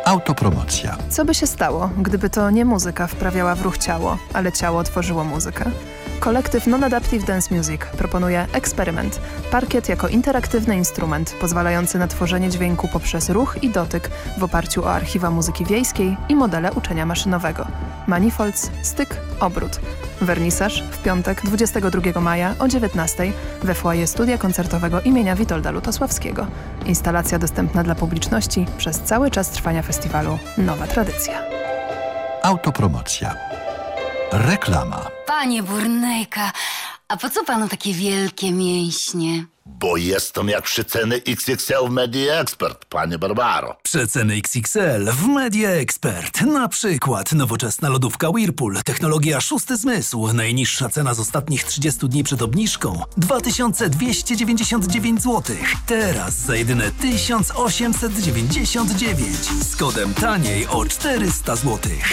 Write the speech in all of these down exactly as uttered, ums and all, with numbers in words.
Autopromocja. Co by się stało, gdyby to nie muzyka wprawiała w ruch ciało, ale ciało tworzyło muzykę? Kolektyw Non-Adaptive Dance Music proponuje eksperyment. Parkiet jako interaktywny instrument pozwalający na tworzenie dźwięku poprzez ruch i dotyk w oparciu o archiwa muzyki wiejskiej i modele uczenia maszynowego. Manifolds, styk, obrót. Wernisaż w piątek dwudziestego drugiego maja o dziewiętnastej we foyer Studia Koncertowego imienia Witolda Lutosławskiego. Instalacja dostępna dla publiczności przez cały czas trwania festiwalu Nowa Tradycja. Autopromocja. Reklama. Panie Burnejka, a po co panu takie wielkie mięśnie? Bo jestem jak przeceny X X L w Media Expert, panie Barbaro. Przeceny X X L w Media Expert. Na przykład nowoczesna lodówka Whirlpool, technologia szósty zmysł. Najniższa cena z ostatnich trzydziestu dni przed obniżką dwa tysiące dwieście dziewięćdziesiąt dziewięć złotych. Teraz za jedyne tysiąc osiemset dziewięćdziesiąt dziewięć. Z kodem taniej o czterysta złotych.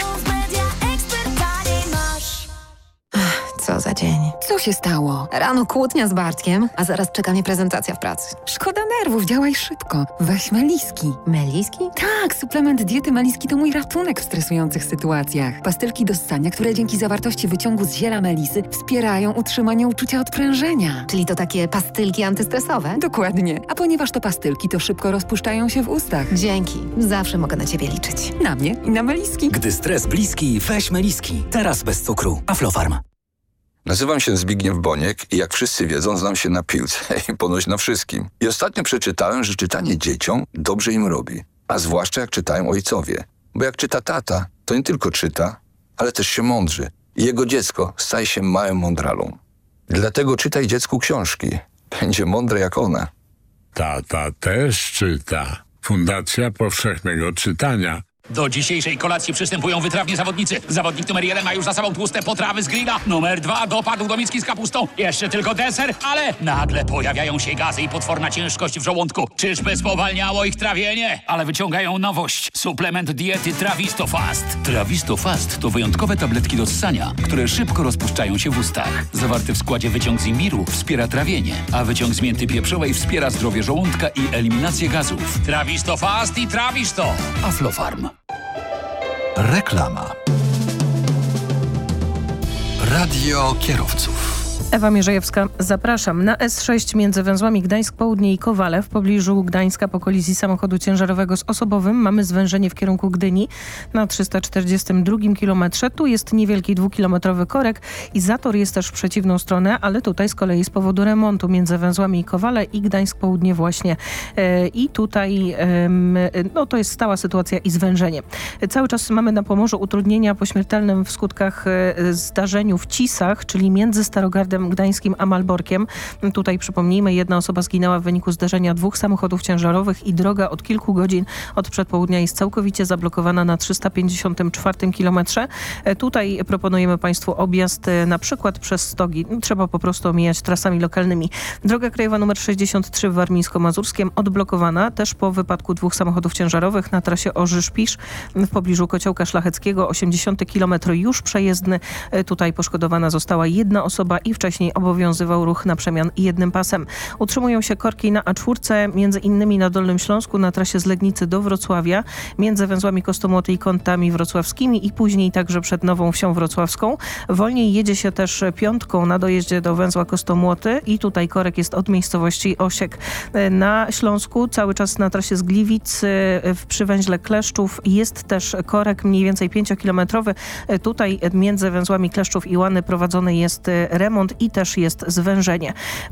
Co za dzień. Co się stało? Rano kłótnia z Bartkiem, a zaraz czeka mnie prezentacja w pracy. Szkoda nerwów, działaj szybko. Weź Meliski. Meliski? Tak, suplement diety Meliski to mój ratunek w stresujących sytuacjach. Pastylki do ssania, które dzięki zawartości wyciągu z ziela melisy wspierają utrzymanie uczucia odprężenia. Czyli to takie pastylki antystresowe? Dokładnie. A ponieważ to pastylki, to szybko rozpuszczają się w ustach. Dzięki. Zawsze mogę na ciebie liczyć. Na mnie i na Meliski. Gdy stres bliski, weź Meliski. Teraz bez cukru. Aflofarm. Nazywam się Zbigniew Boniek i jak wszyscy wiedzą, znam się na piłce i ponoć na wszystkim. I ostatnio przeczytałem, że czytanie dzieciom dobrze im robi. A zwłaszcza jak czytają ojcowie. Bo jak czyta tata, to nie tylko czyta, ale też się mądrzy. I jego dziecko staje się małym mądralą. Dlatego czytaj dziecku książki. Będzie mądre jak one. Tata też czyta. Fundacja Powszechnego Czytania. Do dzisiejszej kolacji przystępują wytrawni zawodnicy. Zawodnik numer jeden ma już za sobą tłuste potrawy z grilla. Numer dwa dopadł do miski z kapustą. Jeszcze tylko deser, ale nagle pojawiają się gazy i potworna ciężkość w żołądku. Czyżby spowalniało ich trawienie? Ale wyciągają nowość. Suplement diety Travistofast. Travistofast to wyjątkowe tabletki do ssania, które szybko rozpuszczają się w ustach. Zawarty w składzie wyciąg z imbiru wspiera trawienie, a wyciąg z mięty pieprzowej wspiera zdrowie żołądka i eliminację gazów. Travistofast i Travisto. Aflofarm. Reklama. Radio kierowców. Ewa Mierzejewska, zapraszam. Na S sześć między węzłami Gdańsk Południe i Kowale w pobliżu Gdańska po kolizji samochodu ciężarowego z osobowym mamy zwężenie w kierunku Gdyni na trzysta czterdziestym drugim kilometrze. Tu jest niewielki dwukilometrowy korek i zator jest też w przeciwną stronę, ale tutaj z kolei z powodu remontu między węzłami Kowale i Gdańsk Południe właśnie. E, I tutaj e, no, to jest stała sytuacja i zwężenie. E, cały czas mamy na Pomorzu utrudnienia po śmiertelnym w skutkach e, zdarzeniu w Cisach, czyli między Starogardem Gdańskim a Malborkiem. Tutaj przypomnijmy, jedna osoba zginęła w wyniku zderzenia dwóch samochodów ciężarowych i droga od kilku godzin od przedpołudnia jest całkowicie zablokowana na trzysta pięćdziesiątym czwartym kilometrze. Tutaj proponujemy Państwu objazd na przykład przez Stogi. Trzeba po prostu omijać trasami lokalnymi. Droga krajowa nr sześćdziesiąt trzy w Warmińsko-Mazurskiem odblokowana też po wypadku dwóch samochodów ciężarowych na trasie Orzysz-Pisz w pobliżu Kociołka Szlacheckiego. osiemdziesiąty kilometr już przejezdny. Tutaj poszkodowana została jedna osoba i wcześniej obowiązywał ruch na przemian jednym pasem. Utrzymują się korki na A cztery, między innymi na Dolnym Śląsku, na trasie z Legnicy do Wrocławia, między węzłami Kostomłoty i Kątami Wrocławskimi i później także przed Nową Wsią Wrocławską. Wolniej jedzie się też piątką na dojeździe do węzła Kostomłoty i tutaj korek jest od miejscowości Osiek. Na Śląsku cały czas na trasie z Gliwic przy węźle Kleszczów jest też korek mniej więcej pięciokilometrowy. Tutaj między węzłami Kleszczów i Łany prowadzony jest remont i też jest zwężenie.